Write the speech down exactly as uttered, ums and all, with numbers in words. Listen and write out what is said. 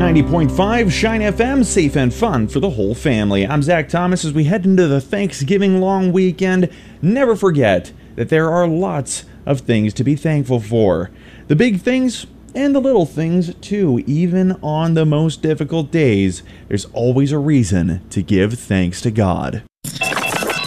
ninety point five Shine F M, safe and fun for the whole family. I'm Zach Thomas. As we head into the Thanksgiving long weekend, never forget that there are lots of things to be thankful for. The big things and the little things too. Even on the most difficult days, there's always a reason to give thanks to God.